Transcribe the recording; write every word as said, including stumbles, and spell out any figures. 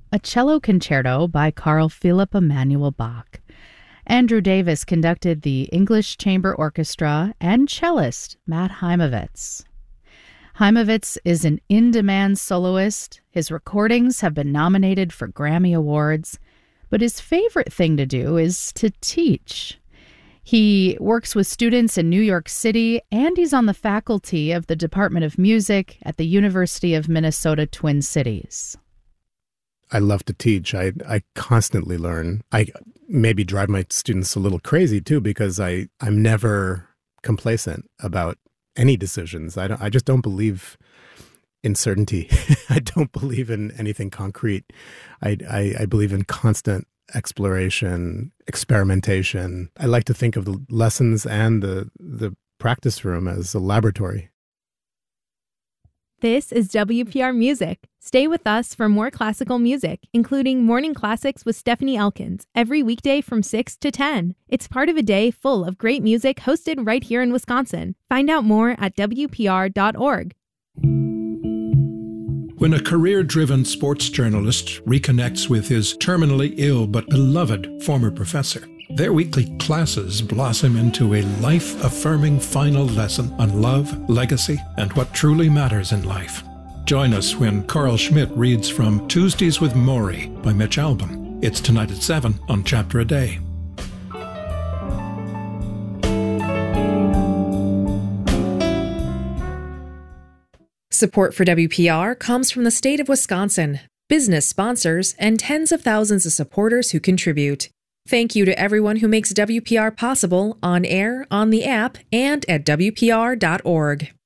a cello concerto by Carl Philipp Emanuel Bach. Andrew Davis conducted the English Chamber Orchestra and cellist Matt Heimovitz. Heimovitz is an in-demand soloist. His recordings have been nominated for Grammy Awards, but his favorite thing to do is to teach. He works with students in New York City, and he's on the faculty of the Department of Music at the University of Minnesota Twin Cities. I love to teach. I I constantly learn. I maybe drive my students a little crazy too, because I, I'm never complacent about any decisions. I don't I just don't believe in certainty. I don't believe in anything concrete. I, I I believe in constant exploration, experimentation. I like to think of the lessons and the the practice room as a laboratory. This is W P R Music. Stay with us for more classical music, including Morning Classics with Stephanie Elkins, every weekday from six to ten. It's part of a day full of great music hosted right here in Wisconsin. Find out more at W P R dot org. When a career-driven sports journalist reconnects with his terminally ill but beloved former professor, their weekly classes blossom into a life-affirming final lesson on love, legacy, and what truly matters in life. Join us when Carl Schmidt reads from Tuesdays with Maury by Mitch Albom. It's tonight at seven on Chapter a Day. Support for W P R comes from the state of Wisconsin, business sponsors, and tens of thousands of supporters who contribute. Thank you to everyone who makes W P R possible on air, on the app, and at W P R dot org.